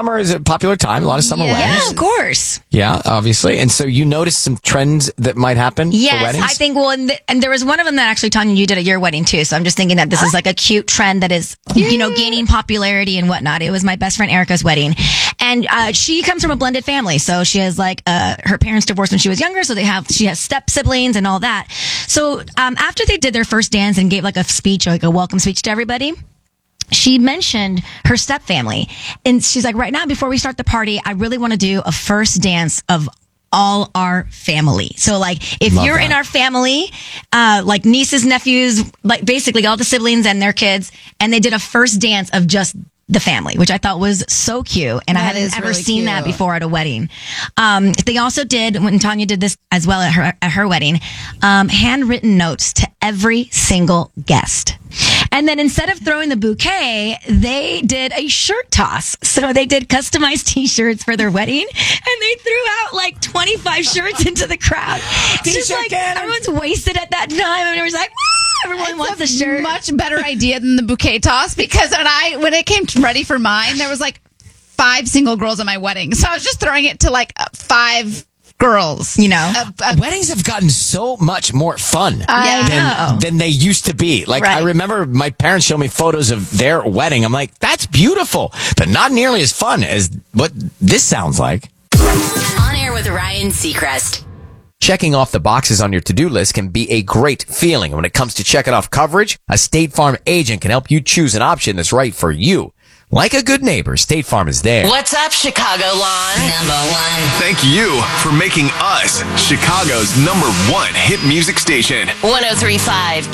summer is a popular time. A lot of summer weddings. Yeah, of course. Yeah, obviously. And so you noticed some trends that might happen for weddings? I think, and there was one of them that actually, Tanya, you did at your wedding too. So I'm just thinking that this is like a cute trend that is, gaining popularity and whatnot. It was my best friend Erica's wedding. And she comes from a blended family. So she has her parents divorced when she was younger. So she has step siblings and all that. So after they did their first dance and gave like a speech, like a welcome speech to everybody, she mentioned her step family. And she's like, right now, before we start the party, I really want to do a first dance of all our family. So like, if you're in our family, like nieces, nephews, like basically all the siblings and their kids, and they did a first dance of just the family, which I thought was so cute. And I hadn't ever seen that before at a wedding. They also did, when Tanya did this as well at her wedding, handwritten notes to every single guest. And then instead of throwing the bouquet, they did a shirt toss. So they did customized t-shirts for their wedding, and they threw out like 25 shirts into the crowd. It's just like everyone's wasted at that time, and everyone's like, woo! Everyone wants a shirt. Much better idea than the bouquet toss, because when it came ready for mine, there was like 5 single girls at my wedding. So I was just throwing it to like 5 girls. Weddings have gotten so much more fun than they used to be. Like, I remember my parents showed me photos of their wedding. I'm like, that's beautiful, but not nearly as fun as what this sounds like. On Air with Ryan Seacrest. Checking off the boxes on your to-do list can be a great feeling. When it comes to checking off coverage, a State Farm agent can help you choose an option that's right for you. Like a good neighbor, State Farm is there. What's up, Chicago Lawn? Number 1. Thank you for making us Chicago's #1 hit music station. 103.5